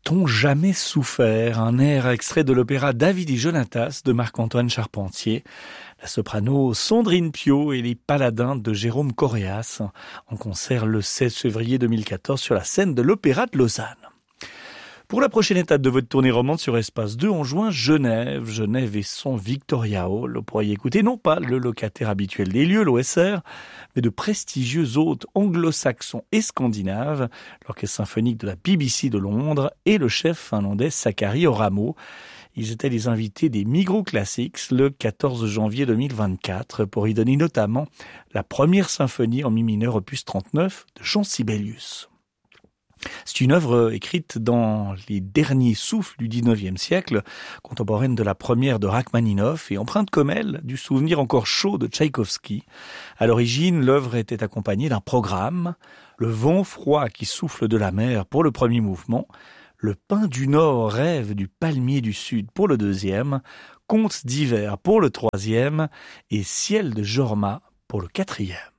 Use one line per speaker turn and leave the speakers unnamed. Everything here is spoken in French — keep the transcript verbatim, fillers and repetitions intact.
A-t-on jamais souffert? Un air extrait de l'opéra David et Jonatas de Marc-Antoine Charpentier, la soprano Sandrine Piau et les paladins de Jérôme Correas, en concert le seize février deux mille quatorze sur la scène de l'Opéra de Lausanne. Pour la prochaine étape de votre tournée romande sur Espace deux, on joint Genève. Genève et son Victoria Hall. Vous pourriez écouter non pas le locataire habituel des lieux, l'O S R, mais de prestigieux hôtes anglo-saxons et scandinaves, l'orchestre symphonique de la B B C de Londres et le chef finlandais Sakari Oramo. Ils étaient les invités des Migros Classics le quatorze janvier deux mille vingt-quatre pour y donner notamment la première symphonie en mi mineur opus trente-neuf de Jean Sibelius. C'est une œuvre écrite dans les derniers souffles du dix-neuvième siècle, contemporaine de la première de Rachmaninoff et empreinte comme elle du souvenir encore chaud de Tchaïkovski. À l'origine, l'œuvre était accompagnée d'un programme, le vent froid qui souffle de la mer pour le premier mouvement, le pin du nord rêve du palmier du sud pour le deuxième, contes d'hiver pour le troisième et ciel de Jorma pour le quatrième.